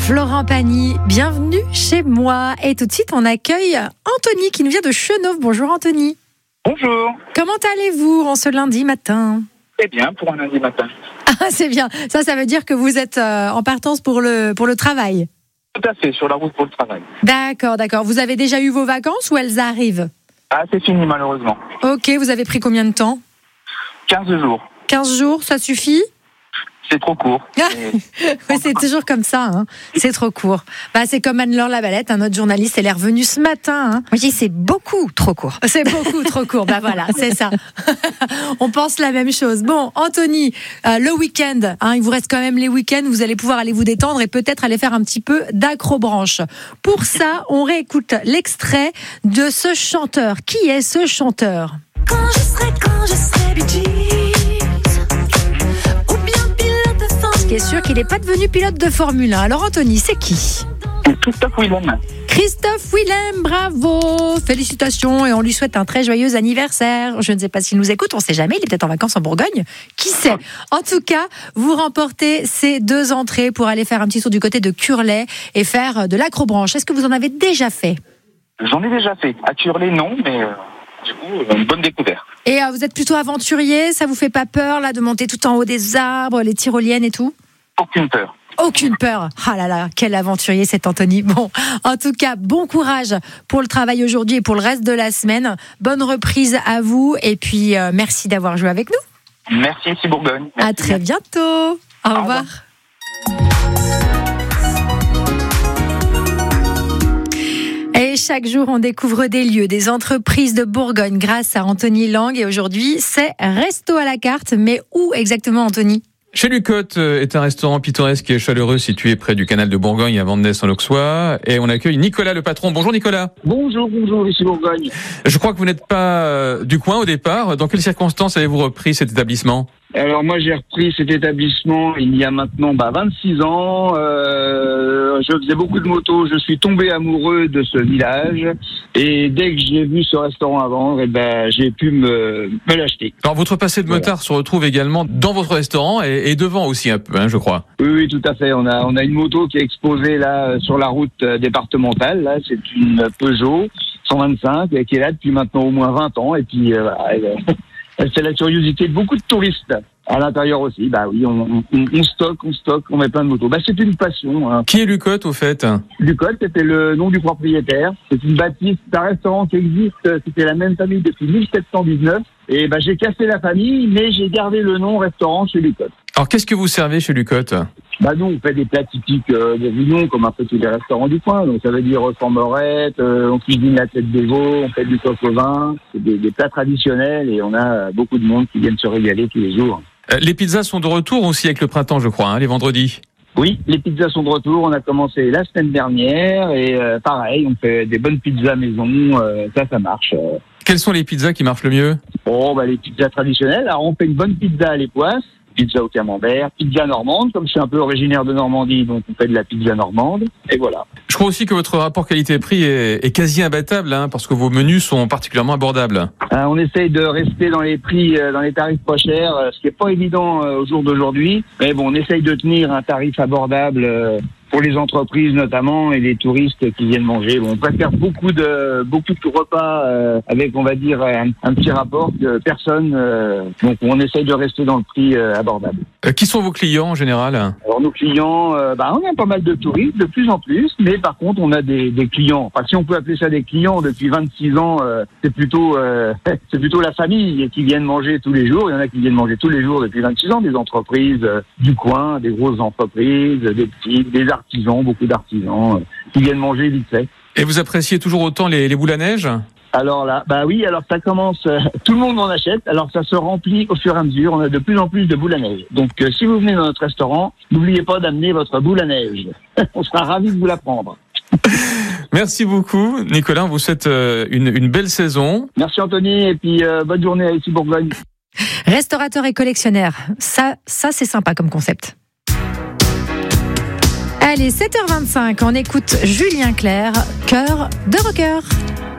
Florent Pagny, bienvenue chez moi. Et tout de suite, on accueille Anthony qui nous vient de Chenauve. Bonjour Anthony. Bonjour. Comment allez-vous en ce lundi matin ? Très bien pour un lundi matin. Ah, c'est bien. Ça veut dire que vous êtes en partance pour le travail. Tout à fait, sur la route pour le travail. D'accord. Vous avez déjà eu vos vacances ou elles arrivent ? Ah, c'est fini malheureusement. Ok, vous avez pris combien de temps ? 15 jours. 15 jours, ça suffit ? C'est trop court. Oui, c'est toujours comme ça, hein. C'est trop court. C'est comme Anne-Laure Lavalette, notre journaliste, elle est revenue ce matin. Hein. Oui, c'est beaucoup trop court. C'est beaucoup trop court, voilà, c'est ça. On pense la même chose. Bon, Anthony, le week-end, il vous reste quand même les week-ends, vous allez pouvoir aller vous détendre et peut-être aller faire un petit peu d'acrobranche. Pour ça, on réécoute l'extrait de ce chanteur. Qui est ce chanteur ? Quand je serai Bee Gees, ou bien pilote de Formule 1. Ce qui est sûr qu'il n'est pas devenu pilote de Formule 1. Alors Anthony, c'est qui ? Christophe Willem. Christophe Willem, bravo, félicitations et on lui souhaite un très joyeux anniversaire. Je ne sais pas s'il nous écoute, on ne sait jamais, il est peut-être en vacances en Bourgogne, qui sait. En tout cas, vous remportez ces 2 entrées pour aller faire un petit tour du côté de Curlay et faire de l'acrobranche. Est-ce que vous en avez déjà fait ? J'en ai déjà fait. À Curlay, non, mais du coup, une bonne découverte. Et vous êtes plutôt aventurier, ça vous fait pas peur là de monter tout en haut des arbres, les tyroliennes et tout ? Aucune peur. Aucune peur. Ah là là, quel aventurier cet Anthony. Bon, en tout cas, bon courage pour le travail aujourd'hui et pour le reste de la semaine. Bonne reprise à vous et puis merci d'avoir joué avec nous. Merci, ici Bourgogne. Merci. À très bientôt. Au revoir. Et chaque jour, on découvre des lieux, des entreprises de Bourgogne grâce à Anthony Lang. Et aujourd'hui, c'est Resto à la carte. Mais où exactement, Anthony ? Chez Lucotte est un restaurant pittoresque et chaleureux situé près du canal de Bourgogne à Vandenesse en Auxois. Et on accueille Nicolas, le patron. Bonjour Nicolas. Bonjour, ici Bourgogne. Je crois que vous n'êtes pas du coin au départ. Dans quelles circonstances avez-vous repris cet établissement ? Alors moi j'ai repris cet établissement il y a maintenant 26 ans. Je faisais beaucoup de motos, je suis tombé amoureux de ce village et dès que j'ai vu ce restaurant à vendre, j'ai pu me l'acheter. Alors votre passé de motard se retrouve également dans votre restaurant et devant aussi un peu, je crois. Oui, tout à fait. On a une moto qui est exposée là sur la route départementale. Là, c'est une Peugeot 125 qui est là depuis maintenant au moins 20 ans et puis elle fait la curiosité de beaucoup de touristes. À l'intérieur aussi, oui, on stocke, on met plein de motos. C'est une passion. Hein. Qui est Lucotte au fait ? Lucotte, c'était le nom du propriétaire. C'est une bâtisse, c'est un restaurant qui existe, c'était la même famille depuis 1719. Et j'ai cassé la famille, mais j'ai gardé le nom restaurant chez Lucotte. Alors qu'est-ce que vous servez chez Lucotte ? Nous, on fait des plats typiques des Réunions, comme un peu tous les restaurants du coin. Donc ça veut dire reformerette, on cuisine la tête des veaux, on fait du coq au vin. C'est des plats traditionnels et on a beaucoup de monde qui viennent se régaler tous les jours. Les pizzas sont de retour aussi avec le printemps, je crois, les vendredis. Oui, les pizzas sont de retour. On a commencé la semaine dernière et pareil, on fait des bonnes pizzas maison. Ça marche. Quelles sont les pizzas qui marchent le mieux ? Les pizzas traditionnelles. Alors, on fait une bonne pizza à l'époisse, pizza au camembert, pizza normande. Comme je suis un peu originaire de Normandie, donc on fait de la pizza normande. Et voilà. Je crois aussi que votre rapport qualité-prix est quasi imbattable, parce que vos menus sont particulièrement abordables. On essaye de rester dans les prix, dans les tarifs pas chers, ce qui est pas évident au jour d'aujourd'hui. Mais bon, on essaye de tenir un tarif abordable pour les entreprises notamment et les touristes qui viennent manger. On préfère beaucoup de repas avec, on va dire, un petit rapport que personne. Donc on essaye de rester dans le prix abordable. Qui sont vos clients en général ? Alors nos clients, on a pas mal de touristes, de plus en plus, mais par contre on a des clients. Enfin, si on peut appeler ça des clients, depuis 26 ans, c'est plutôt la famille qui viennent manger tous les jours. Il y en a qui viennent manger tous les jours depuis 26 ans, des entreprises du coin, des grosses entreprises, des petites, des artisans, beaucoup d'artisans qui viennent manger vite fait. Et vous appréciez toujours autant les boules à neige ? Alors là, oui, alors ça commence, tout le monde en achète, alors ça se remplit au fur et à mesure, on a de plus en plus de boules à neige. Donc si vous venez dans notre restaurant, n'oubliez pas d'amener votre boule à neige. On sera ravis de vous la prendre. Merci beaucoup, Nicolas, on vous souhaite une belle saison. Merci Anthony, et puis bonne journée à ici Bourgogne. Restaurateur et collectionneur, ça c'est sympa comme concept. Allez, 7h25, on écoute Julien Clerc, Cœur de rocker.